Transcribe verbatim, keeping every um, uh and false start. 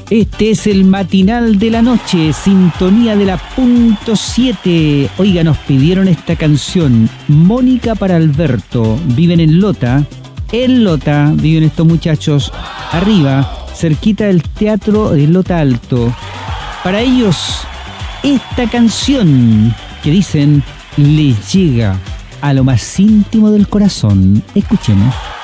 Este es el matinal de la noche, sintonía de la punto siete. Oiga, nos pidieron esta canción, Mónica para Alberto. Viven en Lota, en Lota viven estos muchachos, arriba, cerquita del Teatro de Lota Alto. Para ellos, esta canción que dicen les llega a lo más íntimo del corazón. Escuchemos.